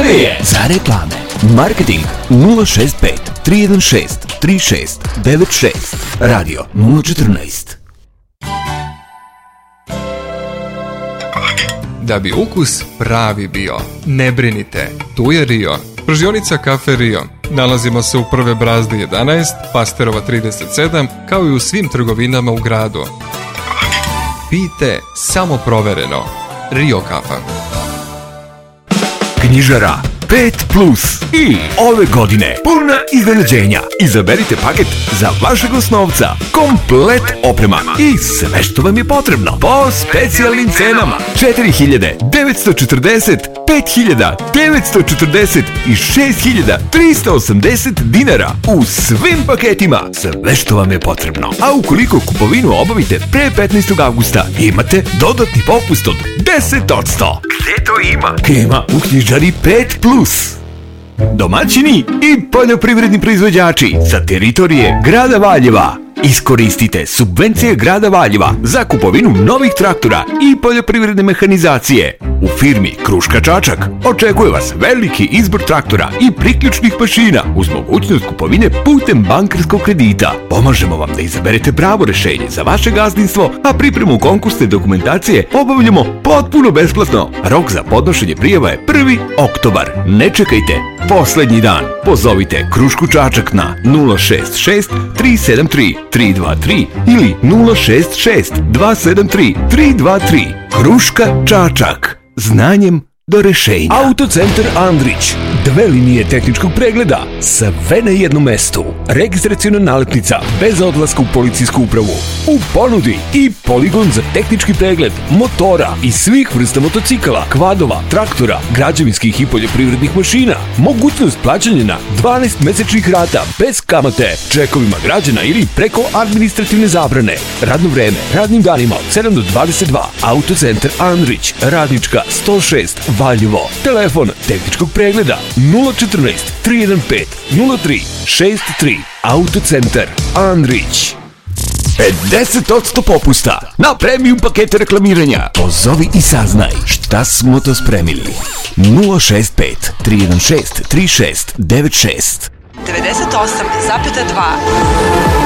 Vreme je za reklame. Marketing 065 316 3696. Radio 014. Da bi ukus pravi bio, ne brinite, tu je Rio. Pržionica Kafe Rio. Nalazimo se u Prve Brazde 11, Pasterova 37, kao i u svim trgovinama u gradu. Pijte samo provereno. Rio kafa. Knjižara 5+. I ove godine puna iznenađenja. Izaberite paket za vašeg osnovca. Komplet oprema i sve što vam je potrebno po specijalnim cenama. 4.940, 5.940 i 6.380 dinara u svim paketima. Sve što vam je potrebno. A ukoliko kupovinu obavite pre 15. avgusta, imate dodatni popust od 10%. Gde to ima? Ima u knjižari 5+. Domaćini i poljoprivredni proizvođači sa teritorije grada Valjeva. Iskoristite subvencije grada Valjeva za kupovinu novih traktora i poljoprivredne mehanizacije. U firmi Kruška Čačak očekuje vas veliki izbor traktora i priključnih mašina uz mogućnost kupovine putem bankarskog kredita. Pomažemo vam da izaberete pravo rešenje za vaše gazdinstvo, a pripremu konkursne dokumentacije obavljamo potpuno besplatno. Rok za podnošenje prijava je 1. oktobar. Ne čekajte poslednji dan. Pozovite Krušku Čačak na 066 373 323 ili 066 273 323. Kruška Čačak. Znanjem do rešenja. Autocentar Andrić. 2 linije tehničkog pregleda. Sve na jednom mestu. Registraciona nalepnica bez odlaska u policijsku upravu. U ponudi i poligon za tehnički pregled motora i svih vrsta motocikala, kvadova, traktora, građevinskih i poljoprivrednih mašina. Mogućnost plaćanja na 12 mesečnih rata bez kamate, čekovima građana ili preko administrativne zabrane. Radno vreme radnim danima od 7 do 22. Autocentar Andrić, Radnička 106, Valjevo. Telefon tehničkog pregleda 014 315 0363. Autocentar Andrić. 50% popusta na premium pakete reklamiranja. Pozovi i saznaj šta smo to spremili. 065 316 3696. 98,2